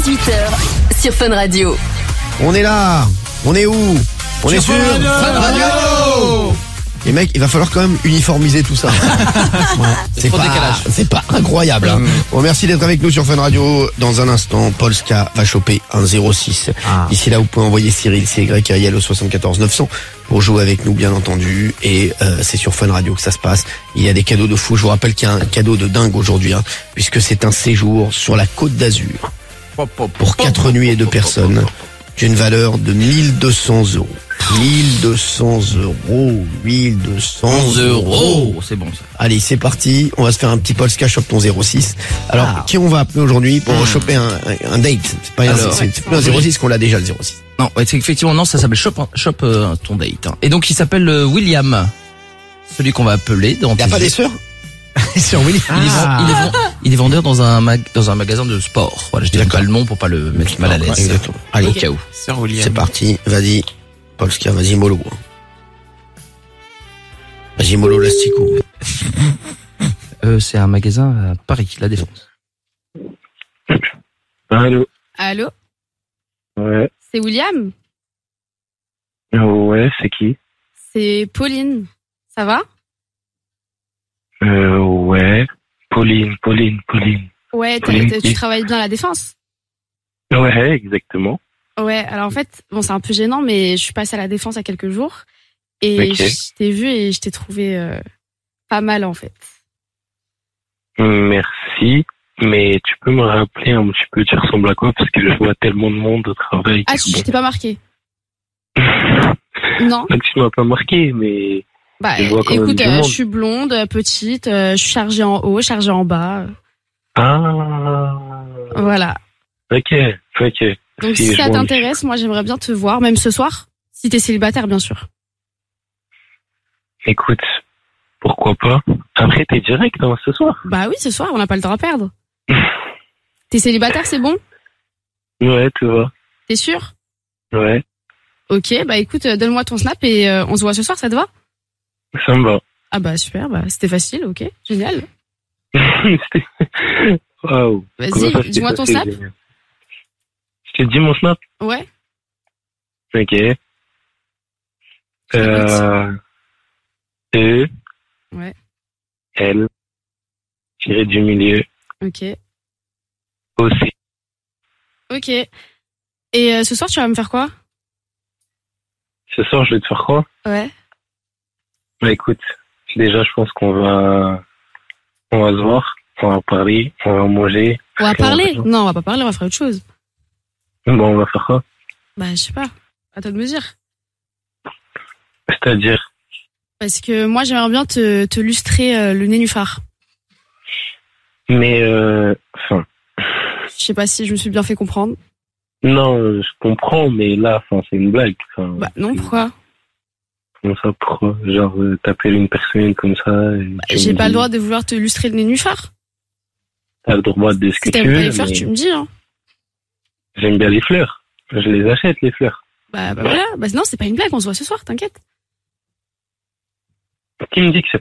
18h sur Fun Radio. On est là. On est où? On est sur Fun Radio. Les mecs, il va falloir quand même uniformiser tout ça. C'est pas incroyable. Hein. Bon, merci d'être avec nous sur Fun Radio. Dans un instant, Polska va choper un 06. D'ici là, vous pouvez envoyer Cyril, CY, au 74 900 pour jouer avec nous, bien entendu. Et c'est sur Fun Radio que ça se passe. Il y a des cadeaux de fou. Je vous rappelle qu'il y a un cadeau de dingue aujourd'hui, hein, puisque c'est un séjour sur la Côte d'Azur pour 4 nuits et 2 personnes d'une valeur de 1200 €. 1200 €, 1200 €. C'est bon ça. Allez, c'est parti. On va se faire un petit Polska Shop ton 06. Alors, qui on va appeler aujourd'hui pour choper un date? C'est pas c'est plus un 06 qu'on l'a déjà, le 06. Non, c'est effectivement, non, ça s'appelle Shop ton date. Hein. Et donc, il s'appelle William. Celui qu'on va appeler dans. Y a pas des sœurs? Sur William. Il est vendeur dans un magasin de sport. Voilà, je dirais pas le nom pour pas le mettre mal à l'aise. Exactement. Allez, au cas où. C'est parti. Vas-y. Polska, vas-y mollo. Vas-y mollo l'astico. C'est un magasin à Paris, La Défense. Allô? Allô? Ouais. C'est William? Ouais, c'est qui? C'est Pauline. Ça va? Ouais. Pauline. Ouais, tu travailles bien à La Défense? Ouais, exactement. Ouais, alors en fait, bon, c'est un peu gênant, mais je suis passée à La Défense il y a quelques jours. Et je t'ai vu et je t'ai trouvé pas mal, en fait. Merci. Mais tu peux me rappeler un petit peu, tu ressembles à quoi? Parce que je vois tellement de monde au travail. Ah, je t'ai pas marqué? Non. Donc tu m'as pas marqué, mais... Bah, je vois quand écoute, même du monde. je suis blonde, petite, je suis chargée en haut, chargée en bas. Ah. Voilà. Ok. Donc si ça t'intéresse, moi j'aimerais bien te voir, même ce soir, si t'es célibataire, bien sûr. Écoute, pourquoi pas? Après, t'es direct hein, ce soir? Bah oui, ce soir, on n'a pas le temps à perdre. T'es célibataire, c'est bon? Ouais, tu vois. T'es sûr? Ouais. Ok, bah écoute, donne-moi ton snap et on se voit ce soir, ça te va? Ça me va. Ah bah super, bah c'était facile, ok, génial. Waouh. Vas-y, dis-moi ton snap. Je te dis mon snap? Ouais. Ok. E. Ouais. L. Tiré du milieu. Ok. OC. Ok. Et ce soir, tu vas me faire quoi? Ce soir, je vais te faire quoi? Ouais. Bah écoute, déjà, je pense qu'on va se voir, on va parler, on va manger. On va parler? Non, on va pas parler, on va faire autre chose. Bon, on va faire quoi? Bah, je sais pas. À toi de me dire. C'est-à-dire? Parce que moi, j'aimerais bien te lustrer le nénuphar. Mais, enfin... Je sais pas si je me suis bien fait comprendre. Non, je comprends, mais là, enfin, c'est une blague. Bah, non, pourquoi? Comment ça, pourquoi? Genre, t'appelles une personne comme ça... Bah, j'ai pas le droit de vouloir te lustrer le nénuphar. T'as le droit de ce que si tu veux, t'aimes pas les fleurs, mais... tu me dis, hein. J'aime bien les fleurs. Je les achète, les fleurs. Bah voilà. Bah non, c'est pas une blague, on se voit ce soir, t'inquiète. Qui me dit que c'est